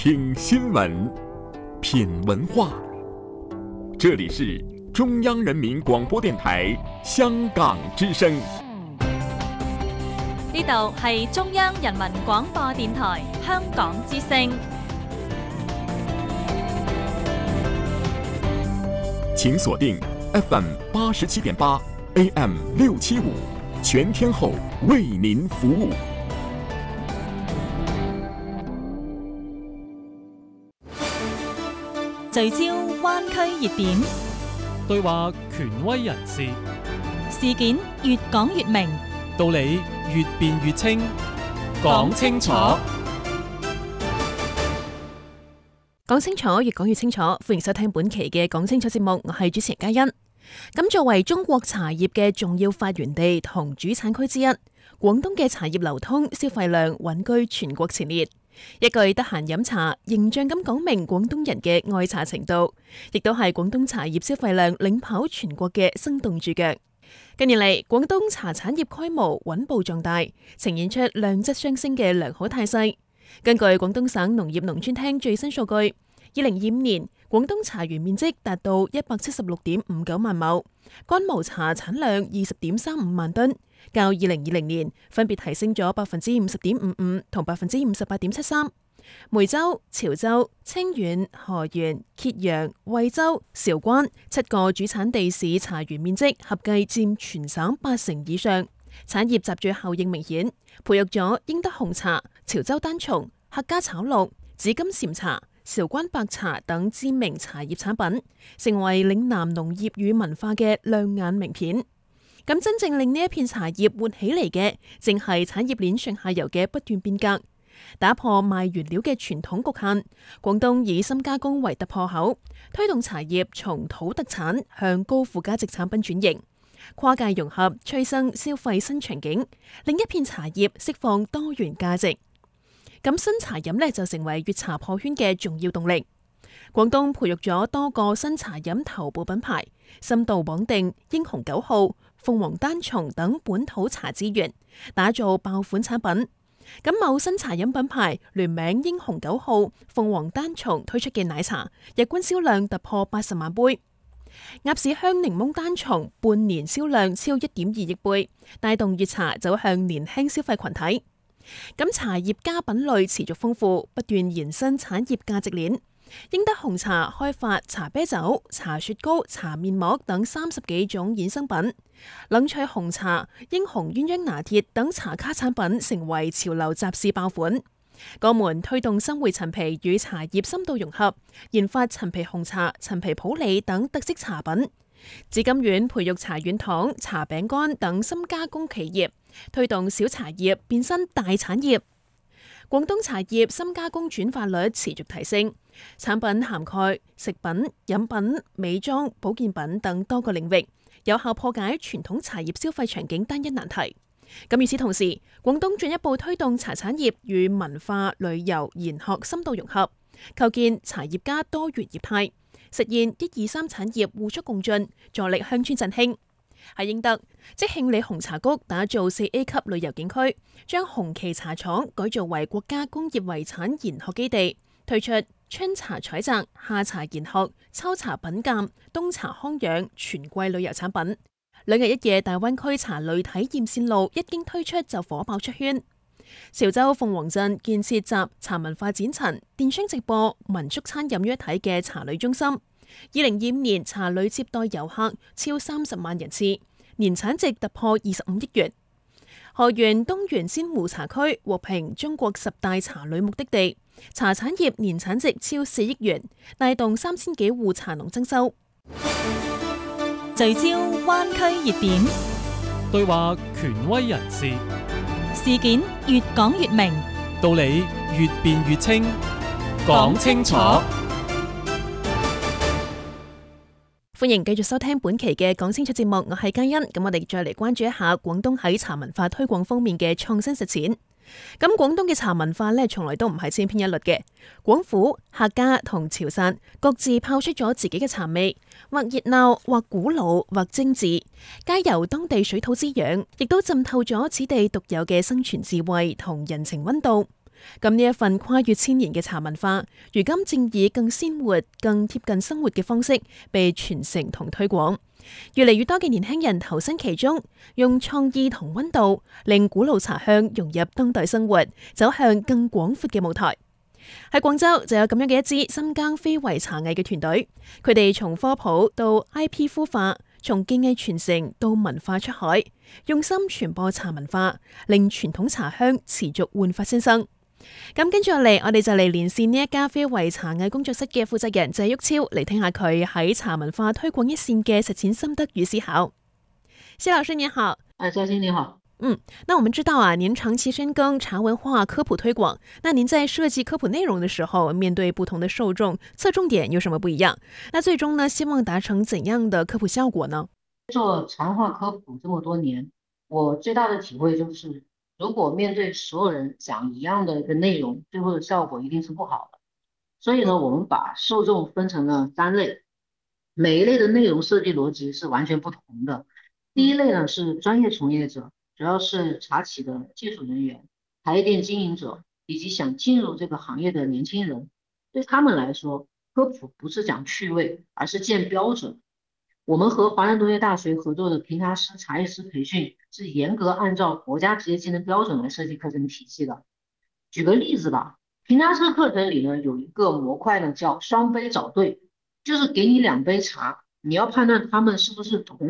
聽新聞，品文化。這裡是中央人民廣播電台香港之聲。 呢度係中央人民廣播電台香港之聲。 請鎖定 FM 87.8 AM 675，全天候為您服務。 聚焦灣區熱點， 對話權威人士， 事件越講越明， 道理越辯越清，講清楚。 講清楚，越講越清楚。歡迎收聽本期嘅講清楚節目，我係主持人嘉欣。咁作為中國茶葉嘅重要發源地同主產區之一，廣東嘅茶葉流通消費量穩居全國前列。一句得閒飲茶，形象咁講明廣東人嘅愛茶程度，亦都係廣東茶葉消費量領跑全國嘅生動注腳。近年嚟，廣東茶產業規模穩步壯大，呈現出量質相升嘅良好態勢。根據廣東省農業農村廳最新數據，2025年廣東茶園面積達到176.59萬畝，乾毛茶產量20.35萬噸，較2020年分別提升咗50.55%同58.73%。梅州、潮州、清遠、河源、揭陽、惠州、韶關7個主產地市茶園面積合計佔全省80%以上，產業集聚效應明顯，培育咗英德紅茶、潮州單叢、客家炒綠、紫金禪茶、韶關白茶等知名茶葉產品，成為嶺南農業與文化嘅亮眼名片。咁真正令呢一片茶葉活起嚟嘅，正係產業鏈上下游嘅不斷變革，打破賣原料嘅傳統局限。廣東以深加工為突破口，推動茶葉從土特產向高附加值產品轉型，跨界融合，催生消費新場景，令一片茶葉釋放多元價值。咁新茶飲呢，就成為粵茶破圈嘅重要動力。廣東培育咗多個新茶飲頭部品牌，深度綁定英雄9號、鳳凰單叢等本土茶資源，打造爆款產品。咁某新茶飲品牌聯名英雄9號、鳳凰單叢推出嘅奶茶，日均銷量突破80萬杯。鴨屎香檸檬單叢半年銷量超1.2億杯，帶動粵茶走向年輕消費群體。咁茶葉加品類持續豐富，不斷延伸產業價值鏈。英德紅茶開發茶啤酒、茶雪糕、茶面膜等30幾種衍生品，冷萃紅茶、英紅鴛鴦拿鐵等茶卡產品成為潮流集市爆款。江門推動新會陳皮與茶葉深度融合，研發陳皮紅茶、陳皮普洱等特色茶品。紫金苑培育茶軟糖、茶餅乾等深加工企業，推動小茶葉變身大產業。廣東茶葉深加工轉化率持續提升，產品涵蓋食品、飲品、美妝、保健品等多個領域，有效破解傳統茶葉消費場景單一難題。咁與此同時，廣東進一步推動茶產業與文化、旅遊、研學深度融合，構建茶葉加多元業態，實現1、2、3產業互促共進，助力鄉村振興。喺英德，即興里紅茶谷打造4A 級旅遊景區，將紅旗茶廠改造為國家工業遺產研學基地，推出春茶採摘、夏茶研學、秋茶品鑑、冬茶康養全季旅遊產品。2日1夜大灣區茶旅體驗線路一經推出就火爆出圈。潮州鳳凰鎮建設集茶文化展陳、電商直播、民宿餐飲於一體嘅茶旅中心。2025年茶旅接待遊客超30萬人次，年產值突破25億元。河源東源仙湖茶區獲評中國10大茶旅目的地，茶產業年產值超4億元，帶動3000幾戶茶農增收。 聚焦灣區熱點， 對話權威人士， 事件越講越明， 道理越辯越清，講清楚。 歡迎繼續收聽本期嘅講清楚節目，我係嘉欣。咁我哋再嚟關注一下廣東喺茶文化推廣方面嘅創新實踐。咁廣東嘅茶文化呢，從來都唔係千篇一律嘅。廣府、客家同潮汕各自拋出咗自己嘅茶味，或熱鬧，或古老，或精緻，皆由當地水土滋養，亦都浸透咗此地獨有嘅生存智慧同人情溫度。 咁呢一份跨越千年嘅茶文化，如今正以更鮮活、更貼近生活嘅方式被傳承同推廣。越嚟越多嘅年輕人投身其中，用創意同溫度令古老茶香融入當代生活，走向更廣闊嘅舞台。喺廣州就有咁樣嘅一支深耕非遺茶藝嘅團隊，佢哋從科普到 IP 孵化，從技藝傳承到文化出海，用心傳播茶文化，令傳統茶香持續煥發新生。咁跟住落嚟，我哋就嚟連線呢一家非遺茶藝工作室嘅負責人謝旭超，嚟聽下佢喺茶文化推廣一線嘅實踐心得與思考。謝老師你好。 嘉欣你好。 那我們知道啊，您長期深耕茶文化科普推廣，那您在設計科普內容的時候，面對不同的受眾，側重點有什麼不一樣？那最終呢，希望達成怎樣的科普效果呢？ 做茶文化科普這麼多年，我最大的體會就是，如果面對所有人講一樣的一個內容，最後的效果一定是不好的。所以呢，我們把受眾分成了3類，每一類的內容設計邏輯是完全不同的。第一類呢是專業從業者，主要是茶企的技術人員、茶葉店經營者以及想進入這個行業的年輕人。對他們來說，科普不是講趣味，而是建標準。我們和華南農業大學合作的評茶師、茶藝師培訓是嚴格按照國家職業技能標準來設計課程體系的。舉個例子吧，評茶師課程裡呢有一個模塊呢叫雙杯找對，就是給你2杯茶，你要判斷他們是不是同